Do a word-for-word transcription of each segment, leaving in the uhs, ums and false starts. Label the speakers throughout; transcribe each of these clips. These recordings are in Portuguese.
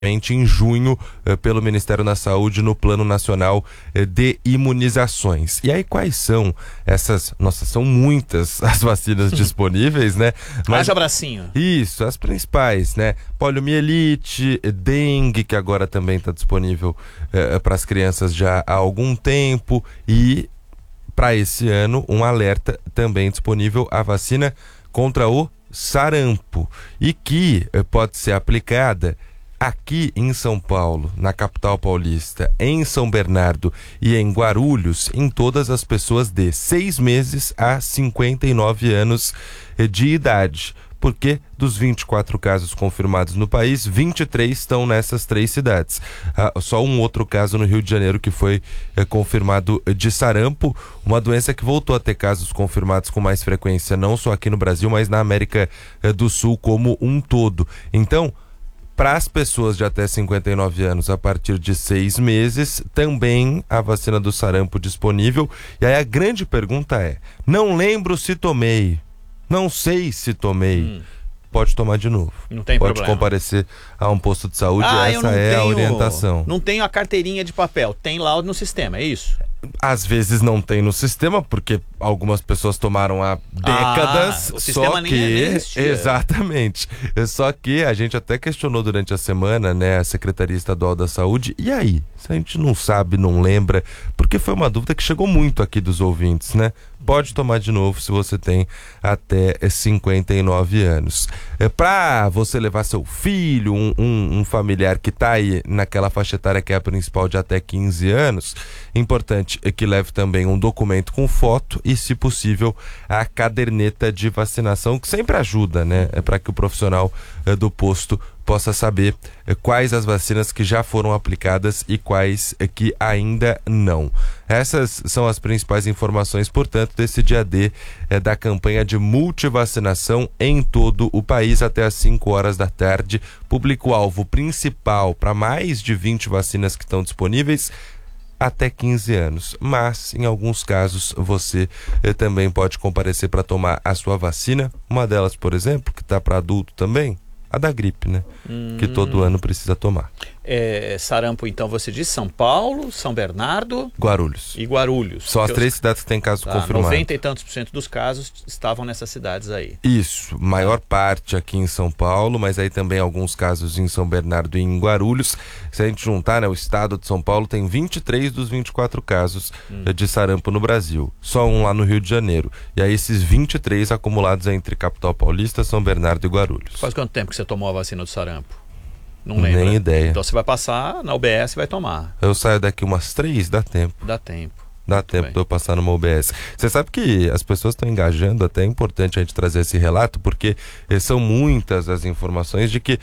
Speaker 1: em junho pelo Ministério da Saúde no Plano Nacional de Imunizações. E aí quais são essas, nossa, são muitas as vacinas disponíveis, né?
Speaker 2: Mas haja bracinho.
Speaker 1: Isso, as principais, né? Poliomielite, dengue, que agora também está disponível eh, para as crianças já há algum tempo, e para esse ano um alerta também disponível, a vacina contra o sarampo, e que eh, pode ser aplicada aqui em São Paulo, na capital paulista, em São Bernardo e em Guarulhos, em todas as pessoas de seis meses a cinquenta e nove anos de idade. Porque dos vinte e quatro casos confirmados no país, vinte e três estão nessas três cidades. Ah, só um outro caso no Rio de Janeiro que foi eh, confirmado de sarampo, uma doença que voltou a ter casos confirmados com mais frequência, não só aqui no Brasil, mas na América eh, do Sul como um todo. Então, para as pessoas de até cinquenta e nove anos, a partir de seis meses, também a vacina do sarampo disponível. E aí a grande pergunta é, não lembro se tomei, não sei se tomei, hum. pode tomar de novo.
Speaker 2: Não tem
Speaker 1: pode
Speaker 2: problema.
Speaker 1: comparecer a um posto de saúde,
Speaker 2: ah,
Speaker 1: essa é
Speaker 2: tenho,
Speaker 1: a orientação.
Speaker 2: Não tenho a carteirinha de papel, tem lá no sistema, é isso?
Speaker 1: Às vezes não tem no sistema, porque algumas pessoas tomaram há décadas,
Speaker 2: ah, o sistema
Speaker 1: só
Speaker 2: nem
Speaker 1: que...
Speaker 2: existia.
Speaker 1: Exatamente. Só que a gente até questionou durante a semana, né, a Secretaria Estadual da Saúde, e aí? Se a gente não sabe, não lembra, porque foi uma dúvida que chegou muito aqui dos ouvintes, né? Pode tomar de novo se você tem até cinquenta e nove anos. É para você levar seu filho, um, um, um familiar que está aí naquela faixa etária que é a principal, de até quinze anos, importante é que leve também um documento com foto e, se possível, a caderneta de vacinação, que sempre ajuda, né? É para que o profissional é, do posto possa saber eh, quais as vacinas que já foram aplicadas e quais eh, que ainda não. Essas são as principais informações, portanto, desse dia D eh, da campanha de multivacinação em todo o país até às cinco horas da tarde. Público-alvo principal para mais de vinte vacinas que estão disponíveis até quinze anos, mas em alguns casos você eh, também pode comparecer para tomar a sua vacina. Uma delas, por exemplo, que está para adulto também, a da gripe, né? Hum. Que todo ano precisa tomar.
Speaker 2: É, sarampo, então, você diz São Paulo, São Bernardo...
Speaker 1: Guarulhos.
Speaker 2: E Guarulhos.
Speaker 1: Só as três cidades que têm casos
Speaker 2: tá,
Speaker 1: confirmados.
Speaker 2: noventa e tantos por cento dos casos estavam nessas cidades aí.
Speaker 1: Isso, maior parte aqui em São Paulo, mas aí também alguns casos em São Bernardo e em Guarulhos. Se a gente juntar, né, o estado de São Paulo tem vinte e três dos vinte e quatro casos hum. de sarampo no Brasil. Só um lá no Rio de Janeiro. E aí esses vinte e três acumulados entre capital paulista, São Bernardo e Guarulhos.
Speaker 2: Faz quanto tempo que você tomou a vacina do sarampo? Não lembro.
Speaker 1: Nem ideia.
Speaker 2: Então você vai passar na U B S e vai tomar.
Speaker 1: Eu saio daqui umas três, dá tempo.
Speaker 2: Dá tempo.
Speaker 1: Dá
Speaker 2: Muito
Speaker 1: tempo
Speaker 2: bem.
Speaker 1: de eu passar numa U B S. Você sabe que as pessoas estão engajando, até é importante a gente trazer esse relato, porque são muitas as informações de que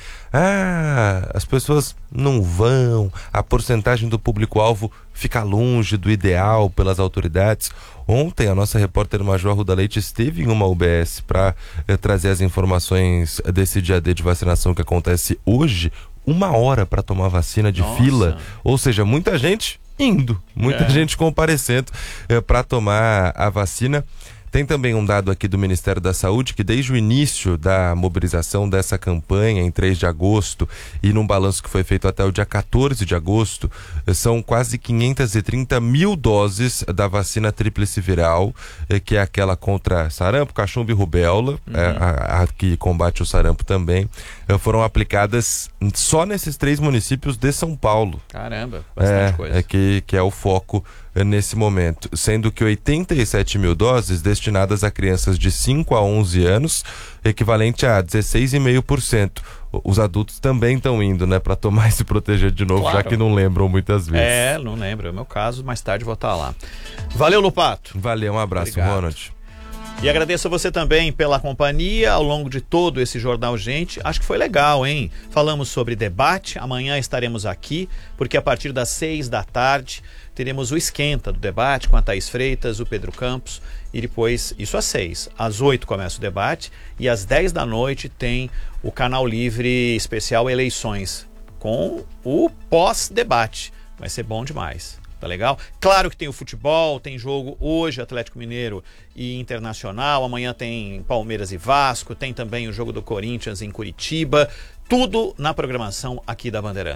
Speaker 1: ah, as pessoas não vão, a porcentagem do público-alvo fica longe do ideal pelas autoridades. Ontem a nossa repórter Major Ruda Leite esteve em uma U B S para eh, trazer as informações desse dia D de vacinação que acontece hoje. Uma hora para tomar vacina de
Speaker 2: Nossa.
Speaker 1: fila, ou seja, muita gente indo, muita
Speaker 2: é.
Speaker 1: gente comparecendo eh, para tomar a vacina. Tem também um dado aqui do Ministério da Saúde que desde o início da mobilização dessa campanha, em três de agosto, e num balanço que foi feito até o dia quatorze de agosto, são quase quinhentas e trinta mil doses da vacina tríplice viral, que é aquela contra sarampo, cachumba e rubéola, uhum. é, a, a que combate o sarampo também, foram aplicadas só nesses três municípios de São Paulo.
Speaker 2: Caramba, bastante
Speaker 1: é,
Speaker 2: coisa.
Speaker 1: É que, que é o foco nesse momento, sendo que oitenta e sete mil doses destinadas a crianças de cinco a onze anos, equivalente a dezesseis vírgula cinco por cento. Os adultos também estão indo, né, para tomar e se proteger de novo,
Speaker 2: claro.
Speaker 1: Já que não lembram muitas vezes.
Speaker 2: É, não lembro, é o meu caso, mais tarde vou estar lá. Valeu, Lupato.
Speaker 1: Valeu, um abraço,
Speaker 2: Obrigado.
Speaker 1: Ronald.
Speaker 2: E agradeço a você também pela companhia ao longo de todo esse Jornal Gente. Acho que foi legal, hein? Falamos sobre debate, amanhã estaremos aqui, porque a partir das seis da tarde teremos o esquenta do debate com a Thaís Freitas, o Pedro Campos, e depois, isso às seis. Às oito começa o debate e às dez da noite tem o Canal Livre especial Eleições, com o pós-debate. Vai ser bom demais. Tá legal? Claro que tem o futebol, tem jogo hoje, Atlético Mineiro e Internacional, amanhã tem Palmeiras e Vasco, tem também o jogo do Corinthians em Curitiba, tudo na programação aqui da Bandeirantes.